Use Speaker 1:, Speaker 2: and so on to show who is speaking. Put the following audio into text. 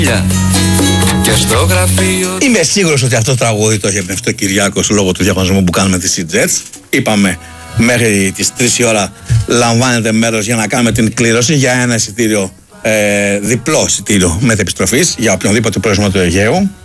Speaker 1: Και στο γραφείο...
Speaker 2: Είμαι σίγουρος ότι αυτό το τραγούδι το έχει εμπνευστεί ο Κυριάκος λόγω του διαγωνισμού που κάνουμε τη Sea-Jets. Είπαμε μέχρι τις 3 η ώρα λαμβάνετε μέρος για να κάνουμε την κλήρωση για ένα εισιτήριο, διπλό εισιτήριο μετεπιστροφής για οποιονδήποτε προορισμό του Αιγαίου.